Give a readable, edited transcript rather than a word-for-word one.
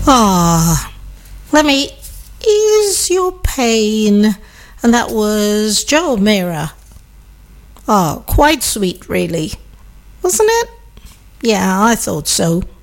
Ah, let me ease your pain. And that was Joe Mira. Oh, quite sweet, really. Wasn't it? Yeah, I thought so.